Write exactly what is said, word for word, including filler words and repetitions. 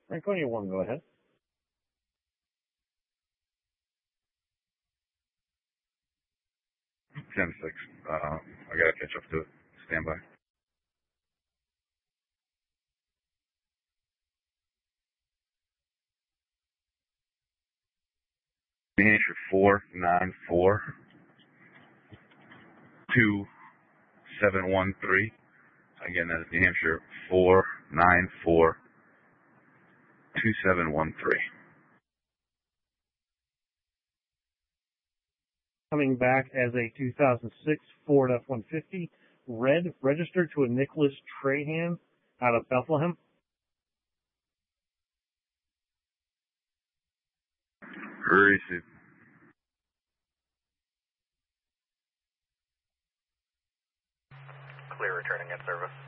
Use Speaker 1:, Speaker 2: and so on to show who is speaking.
Speaker 1: Franconia one, go ahead.
Speaker 2: ten six. Uh, I gotta catch up to it. Stand by. New Hampshire four nine four two seven one three. Again, that is New Hampshire four nine four two seven one three.
Speaker 1: Coming back as a two thousand six Ford F one fifty, red, registered to a Nicholas Trahan out of Bethlehem.
Speaker 2: Receive.
Speaker 3: Clear, returning in service.